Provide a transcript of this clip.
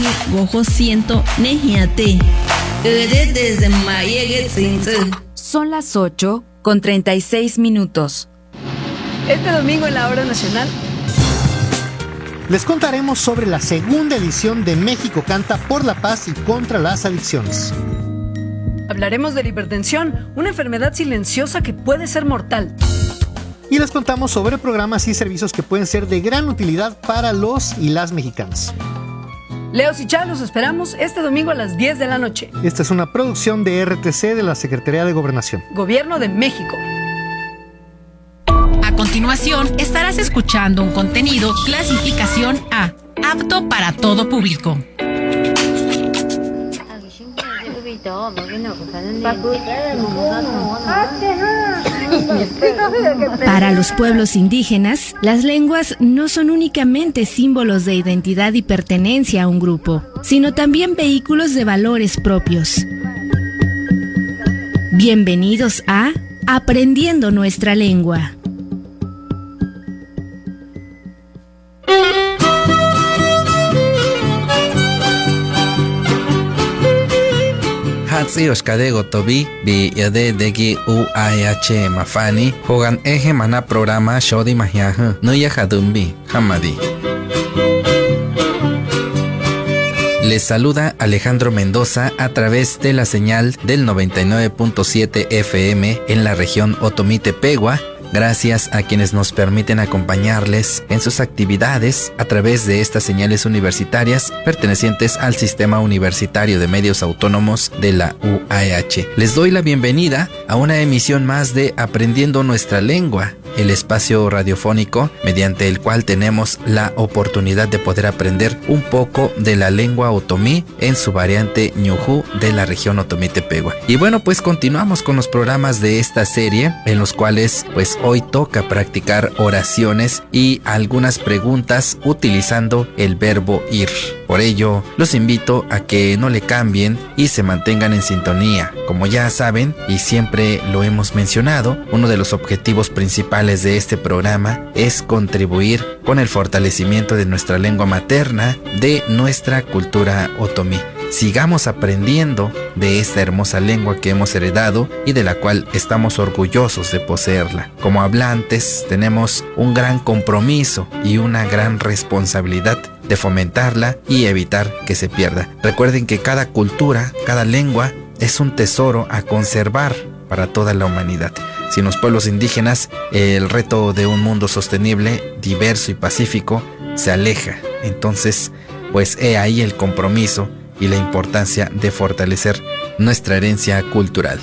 neji gojo siento nejiate. Desde Mayege Tzinze. Son las 8:36. Este domingo en la Hora Nacional les contaremos sobre la segunda edición de México Canta por la Paz y contra las adicciones. hablaremos de la hipertensión, una enfermedad silenciosa que puede ser mortal. Y les contamos sobre programas y servicios que pueden ser de gran utilidad para los y las mexicanos. Leos y Chá, los esperamos este domingo a las 10 de la noche. Esta es una producción de RTC de la Secretaría de Gobernación. Gobierno de México. A continuación, estarás escuchando un contenido clasificación A, apto para todo público. Para los pueblos indígenas, las lenguas no son únicamente símbolos de identidad y pertenencia a un grupo, sino también vehículos de valores propios. Bienvenidos a Aprendiendo Nuestra Lengua. Hatsi oskadego tobi bi yade degi UAH mafani hogan eje mana programa shodi mahyahu no ya hadumbi hamadi. Les saluda Alejandro Mendoza a través de la señal del 99.7 FM en la región Otomí-Tepehua. Gracias a quienes nos permiten acompañarles en sus actividades a través de estas señales universitarias pertenecientes al Sistema Universitario de Medios Autónomos de la UAH. Les doy la bienvenida a una emisión más de Aprendiendo Nuestra Lengua, el espacio radiofónico mediante el cual tenemos la oportunidad de poder aprender un poco de la lengua otomí en su variante ñujú de la región Otomí-Tepehua. Y bueno, pues continuamos con los programas de esta serie en los cuales pues hoy toca practicar oraciones y algunas preguntas utilizando el verbo ir. Por ello, los invito a que no le cambien y se mantengan en sintonía. Como ya saben, y siempre lo hemos mencionado, uno de los objetivos principales de este programa es contribuir con el fortalecimiento de nuestra lengua materna, de nuestra cultura otomí. Sigamos aprendiendo de esta hermosa lengua que hemos heredado y de la cual estamos orgullosos de poseerla. Como hablantes, tenemos un gran compromiso y una gran responsabilidad de fomentarla y evitar que se pierda. Recuerden que cada cultura, cada lengua es un tesoro a conservar para toda la humanidad. Sin los pueblos indígenas, el reto de un mundo sostenible, diverso y pacífico se aleja. Entonces, pues he ahí el compromiso y la importancia de fortalecer nuestra herencia cultural.